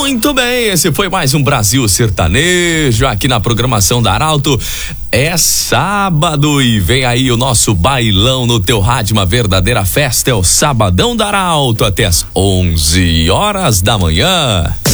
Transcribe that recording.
Muito bem, esse foi mais um Brasil Sertanejo aqui na programação da Arauto. É sábado e vem aí o nosso bailão no teu rádio, uma verdadeira festa. É o Sabadão da Arauto até as 11 horas da manhã.